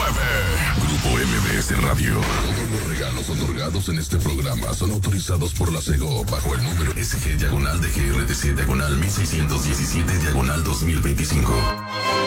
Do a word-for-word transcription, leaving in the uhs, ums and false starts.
Grupo M B S Radio. Todos los regalos otorgados en este programa son autorizados por la SEGO bajo el número S G diagonal de G R D C diagonal mil seiscientos diecisiete diagonal dos mil veinticinco.